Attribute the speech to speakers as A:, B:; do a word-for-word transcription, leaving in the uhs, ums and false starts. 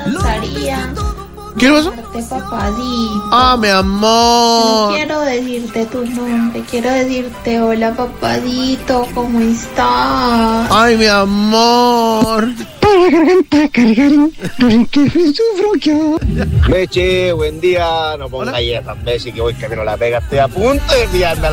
A: gustaría
B: ¿Qué pasó?
A: llamarte papadito.
B: Ah, mi
A: No
B: amor.
A: quiero decirte tu nombre, quiero decirte hola papadito, ¿cómo estás?
B: Ay, mi amor.
C: Para garganta cargar, que sufro yo.
D: Meche, buen día. No ponga
B: Hola.
D: hierras, Messi, que voy camino a la pega. Estoy a punto de enviarme a